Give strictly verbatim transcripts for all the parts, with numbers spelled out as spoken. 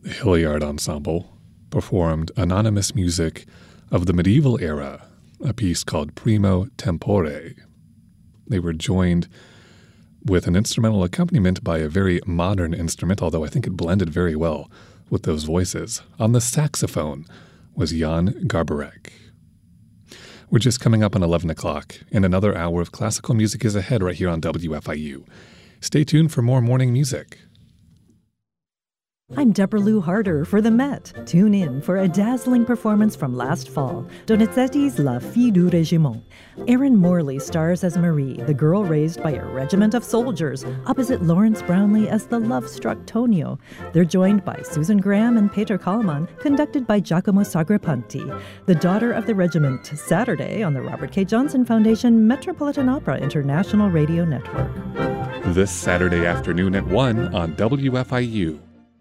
Hilliard Ensemble performed anonymous music of the medieval era, a piece called Primo Tempore. They were joined with an instrumental accompaniment by a very modern instrument, although I think it blended very well with those voices. On the saxophone was Jan Garbarek. We're just coming up on eleven o'clock, and another hour of classical music is ahead right here on W F I U. Stay tuned for more morning music. I'm Deborah Lou Harder for the Met. Tune in for a dazzling performance from last fall, Donizetti's La Fille du Régiment. Erin Morley stars as Marie, the girl raised by a regiment of soldiers, opposite Lawrence Brownlee as the love-struck Tonio. They're joined by Susan Graham and Peter Kallman, conducted by Giacomo Sagrapanti. The Daughter of the Regiment, Saturday on the Robert K. Johnson Foundation Metropolitan Opera International Radio Network. This Saturday afternoon at one on W F I U.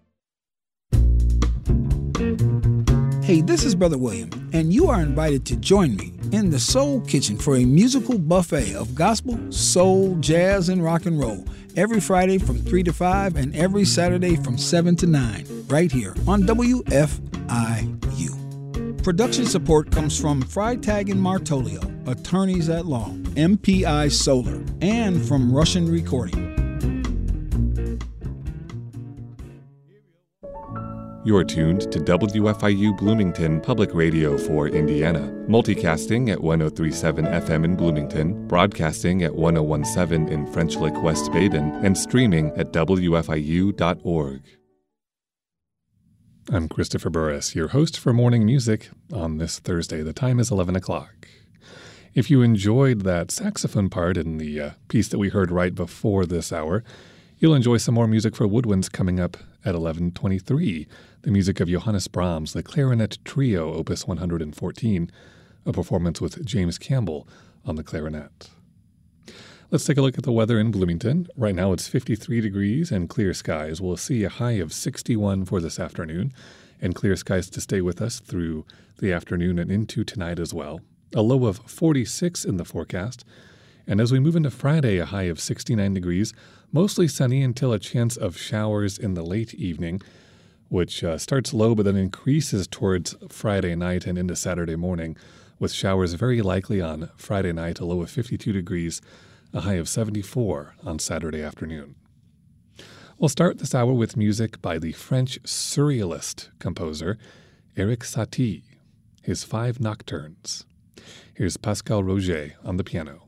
Hey, this is Brother William, and you are invited to join me in the Soul Kitchen for a musical buffet of gospel, soul, jazz, and rock and roll every Friday from three to five and every Saturday from seven to nine, right here on W F I U. Production support comes from Freitag and Martolio, attorneys at law, M P I Solar, and from Russian Recording. You're tuned to W F I U Bloomington Public Radio for Indiana, multicasting at one oh three point seven F M in Bloomington, broadcasting at one oh one point seven in French Lick, West Baden, and streaming at W F I U dot org. I'm Christopher Burris, your host for Morning Music on this Thursday. The time is eleven o'clock. If you enjoyed that saxophone part in the uh, piece that we heard right before this hour, you'll enjoy some more music for woodwinds coming up at eleven twenty-three. The music of Johannes Brahms, the Clarinet Trio, Opus one hundred fourteen, a performance with James Campbell on the clarinet. Let's take a look at the weather in Bloomington. Right now it's fifty-three degrees and clear skies. We'll see a high of sixty-one for this afternoon, and clear skies to stay with us through the afternoon and into tonight as well. A low of forty-six in the forecast. And as we move into Friday, a high of sixty-nine degrees, mostly sunny until a chance of showers in the late evening, which uh, starts low but then increases towards Friday night and into Saturday morning, with showers very likely on Friday night, a low of fifty-two degrees, a high of seventy-four on Saturday afternoon. We'll start this hour with music by the French surrealist composer Erik Satie, his Five Nocturnes. Here's Pascal Roger on the piano.